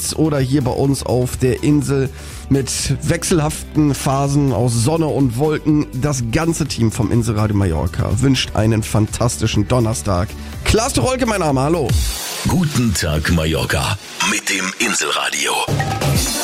Harz oder hier bei uns auf der Insel mit wechselhaften Phasen aus Sonne und Wolken. Das ganze Team vom Inselradio Mallorca wünscht einen fantastischen Donnerstag. Klaas Rolke, mein Name, hallo. Guten Tag Mallorca mit dem Inselradio.